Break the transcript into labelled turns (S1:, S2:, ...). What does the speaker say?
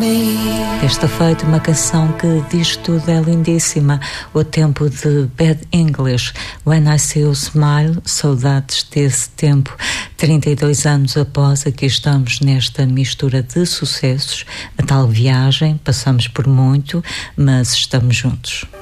S1: Esta feita, uma canção que diz tudo, é lindíssima. O tempo de Bad English, When I See You Smile, saudades desse tempo. 32 anos após, aqui estamos nesta mistura de sucessos, a tal viagem, passamos por muito, mas estamos juntos.